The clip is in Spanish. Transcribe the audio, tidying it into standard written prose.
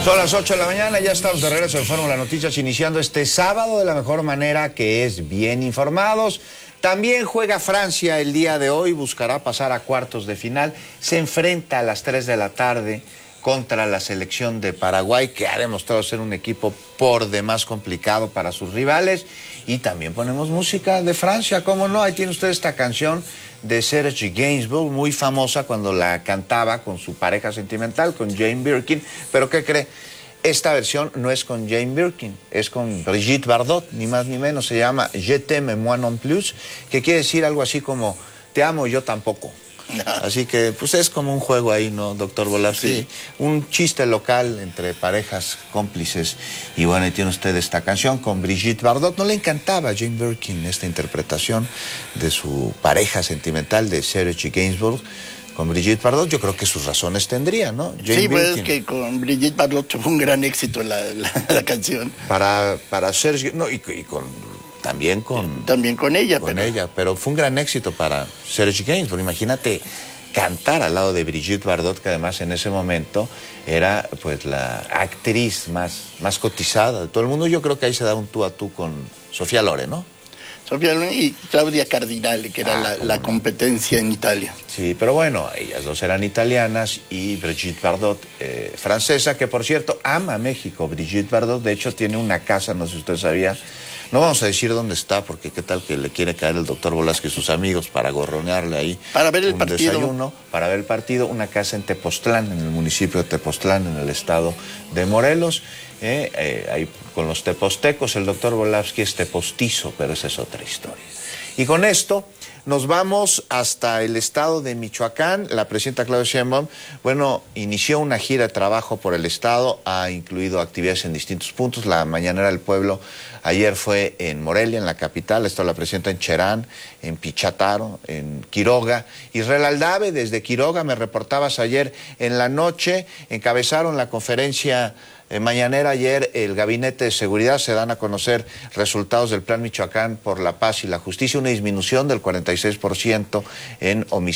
Son las 8 de la mañana, ya estamos de regreso en Fórmula Noticias, iniciando este sábado de la mejor manera, que es bien informados. También juega Francia el día de hoy, buscará pasar a cuartos de final. Se enfrenta a las 3 de la tarde contra la selección de Paraguay, que ha demostrado ser un equipo por demás complicado para sus rivales. Y también ponemos música de Francia, ¿cómo no? Ahí tiene usted esta canción de Serge Gainsbourg, muy famosa cuando la cantaba con su pareja sentimental, con Jane Birkin. Pero ¿qué cree? Esta versión no es con Jane Birkin, es con Brigitte Bardot, ni más ni menos. Se llama Je t'aime moi non plus, que quiere decir algo así como te amo, yo tampoco. Así que, pues es como un juego ahí, ¿no, doctor Volavsky? Sí. Un chiste local entre parejas cómplices. Y bueno, ahí tiene usted esta canción con Brigitte Bardot. ¿No le encantaba a Jane Birkin esta interpretación de su pareja sentimental de Serge Gainsbourg con Brigitte Bardot? Yo creo que sus razones tendría, ¿no? Jane sí, pues Birkin, es que con Brigitte Bardot tuvo un gran éxito la canción. Para Serge, no, y con... También con ella. Pero fue un gran éxito para Serge Gainsbourg. Imagínate cantar al lado de Brigitte Bardot, que además en ese momento era pues la actriz más cotizada de todo el mundo. Yo creo que ahí se da un tú a tú con Sofía Loren, ¿no? Sofía Loren y Claudia Cardinale, que era la competencia en Italia. Sí, pero bueno, ellas dos eran italianas y Brigitte Bardot francesa, que por cierto ama México. Brigitte Bardot, de hecho, tiene una casa, no sé si usted sabía. No vamos a decir dónde está, porque qué tal que le quiere caer el doctor Volavsky y sus amigos para gorronearle ahí. Para ver el partido. Desayuno, para ver el partido, una casa en Tepoztlán, en el municipio de Tepoztlán, en el estado de Morelos. Ahí con los tepostecos, el doctor Volavsky es tepostizo, pero esa es otra historia. Y con esto nos vamos hasta el estado de Michoacán. La presidenta Claudia Sheinbaum, bueno, inició una gira de trabajo por el estado, ha incluido actividades en distintos puntos. La Mañanera del Pueblo ayer fue en Morelia, en la capital. Está la presidenta en Cherán, en Pichataro, en Quiroga. Israel Aldave, desde Quiroga, me reportabas ayer en la noche, encabezaron la conferencia mañanera ayer. El Gabinete de Seguridad, se dan a conocer resultados del Plan Michoacán por la Paz y la Justicia, una disminución del 46% en homicidios.